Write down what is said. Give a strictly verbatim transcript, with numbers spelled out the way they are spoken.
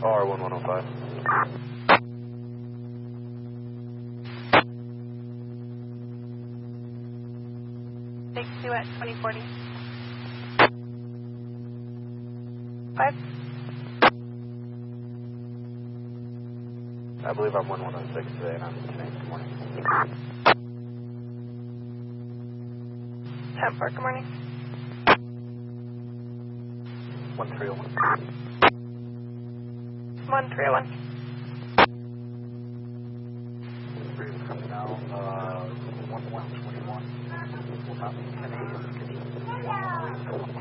R one one oh five. Take two at twenty forty. Five. I believe I'm one one oh six today, and I'm today this morning. ten four, good morning. one three oh one. one three oh one. Coming now, uh, one one twenty-one. Will not be ten eight.